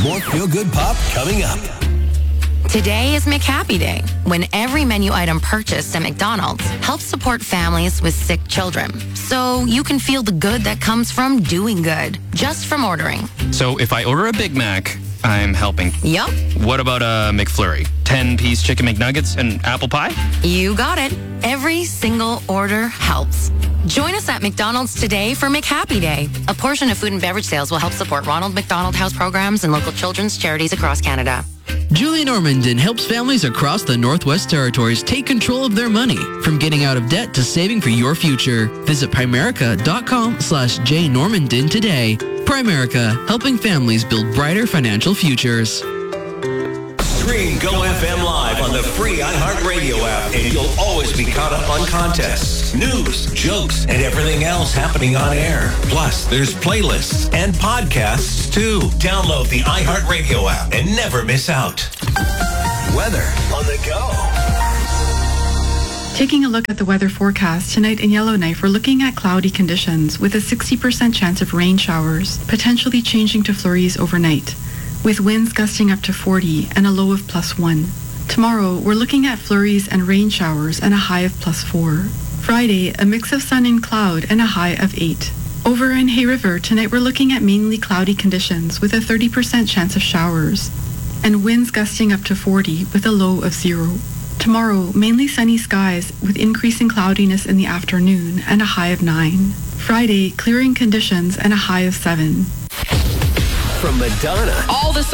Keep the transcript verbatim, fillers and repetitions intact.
More feel-good pop coming up. Today is McHappy Day, when every menu item purchased at McDonald's helps support families with sick children. So you can feel the good that comes from doing good, just from ordering. So if I order a Big Mac, I'm helping. Yup. What about a McFlurry? ten-piece chicken McNuggets and apple pie? You got it. Every single order helps. Join us at McDonald's today for McHappy Day. A portion of food and beverage sales will help support Ronald McDonald House programs and local children's charities across Canada. Julie Normandin helps families across the Northwest Territories take control of their money, from getting out of debt to saving for your future. Visit Primerica.com slash J Normandin today. Primerica, helping families build brighter financial futures. Stream Go F M live on the free iHeartRadio app, and you'll always be caught up on contests, news, jokes, and everything else happening on air. Plus, there's playlists and podcasts, too. Download the iHeartRadio app and never miss out. Weather on the go. Taking a look at the weather forecast, tonight in Yellowknife, we're looking at cloudy conditions with a sixty percent chance of rain showers, potentially changing to flurries overnight, with winds gusting up to forty and a low of plus one. Tomorrow, we're looking at flurries and rain showers and a high of plus four. Friday, a mix of sun and cloud and a high of eight. Over in Hay River, tonight we're looking at mainly cloudy conditions with a thirty percent chance of showers, and winds gusting up to forty with a low of zero. Tomorrow, mainly sunny skies with increasing cloudiness in the afternoon and a high of nine. Friday, clearing conditions and a high of seven. From Madonna. All the